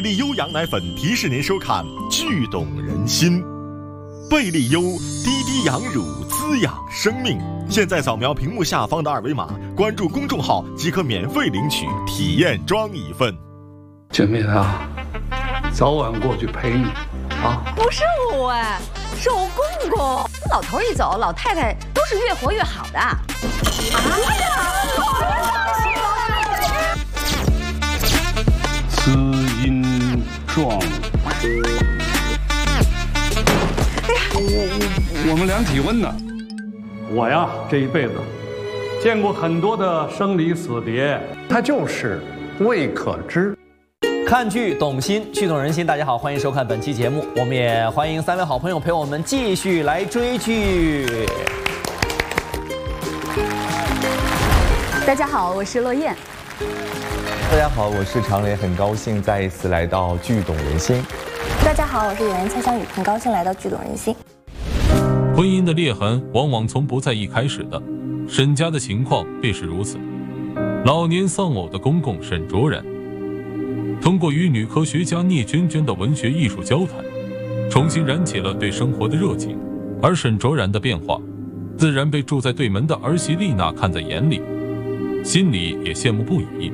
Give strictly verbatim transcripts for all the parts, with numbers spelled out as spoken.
利优羊奶粉提示您收看《剧懂人心》。贝利优滴滴羊乳滋养生命。现在扫描屏幕下方的二维码，关注公众号即可免费领取体验装一份。 建民啊，早晚过去陪你啊！ 不是我哎，是我公公。老头一走，老太太都是越活越好的。啊呀！ 滋阴壮。 哎呀， 我我们量体温呢。我呀，这一辈子见过很多的生离死别，它就是未可知。 看剧懂心，剧懂人心。大家好，欢迎收看本期节目。我们也欢迎三位好朋友陪我们继续来追剧。 大家好，我是乐燕。 大家好，我是常磊，很高兴再一次来到剧懂人心。 大家好，我是演员蔡湘宇，很高兴来到剧懂人心。 婚姻的裂痕往往从不在意开始的，沈家的情况便是如此。老年丧偶的公公沈卓然，通过与女科学家聂娟娟的文学艺术交谈，重新燃起了对生活的热情。而沈卓然的变化，自然被住在对门的儿媳丽娜看在眼里，心里也羡慕不已。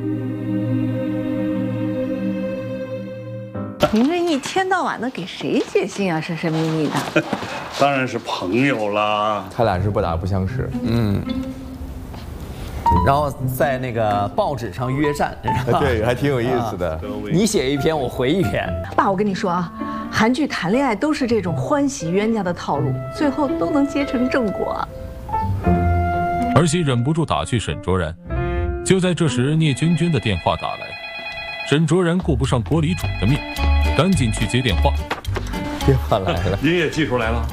您这一天到晚的给谁写信啊，神神秘秘的？ 当然是朋友啦。 他俩是不打不相识。嗯。 然后在那个报纸上约战， 对，还挺有意思的。啊、 你写一篇，我回一篇。 爸，我跟你说啊，韩剧谈恋爱都是这种欢喜冤家的套路，最后都能结成正果。 儿媳忍不住打趣沈卓然。就在这时，聂娟娟的电话打来，沈卓然顾不上锅里煮着面，赶紧去接电话。 电话来了， 您也记出来了。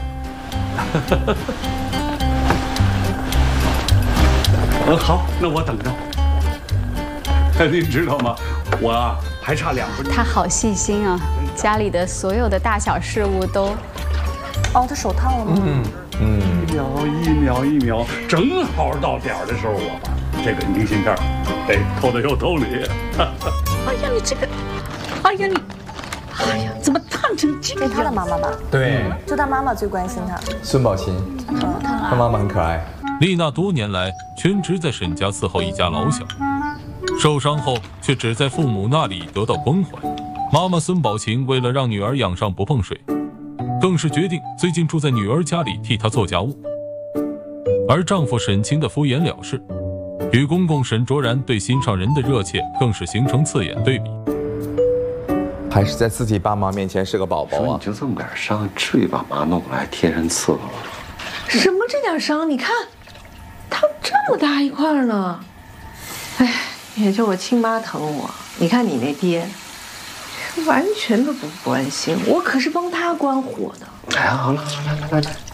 嗯，好，那我等着。您知道吗？我啊还差两分。 他好细心啊，家里的所有的大小事务都…… 哦，他手套了吗？ 嗯嗯， 一秒一秒一秒，正好到点儿的时候，我把这个明信片，哎，偷到邮筒里。 哎呀，你这个，哎呀你，哎呀，怎么烫成这样？ 是他的妈妈吧？ 对， 就他妈妈最关心他。 孙宝琴， 嗯， 他妈妈很可爱。 丽娜多年来全职在沈家伺候一家老小，受伤后却只在父母那里得到关怀。妈妈孙宝琴为了让女儿养上不碰水，更是决定最近住在女儿家里替她做家务。而丈夫沈清的敷衍了事，与公公沈卓然对心上人的热切更是形成刺眼对比。 还是在自己爸妈面前是个宝宝啊！ 说你就这么点伤，至于把妈弄来贴人伺候吗？ 什么这点伤？你看。烫这么大一块呢，哎，也就我亲妈疼我。你看你那爹，完全都不关心，我可是帮他关火的。 哎呀，好了好了，来来来，